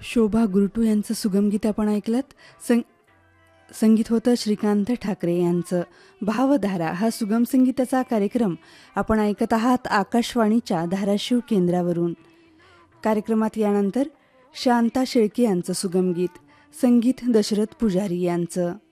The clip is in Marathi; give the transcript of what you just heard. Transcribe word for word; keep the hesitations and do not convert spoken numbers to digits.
शोभा गुरटू यांचं सुगम गीत आपण ऐकलत. सं संगीत होतं श्रीकांत ठाकरे यांचं. भावधारा हा सुगम संगीताचा कार्यक्रम आपण ऐकत आहात आकाशवाणीच्या धाराशिव केंद्रावरून. कार्यक्रमात यानंतर शांता शेळके यांचं सुगम गीत, संगीत दशरथ पुजारी यांचं.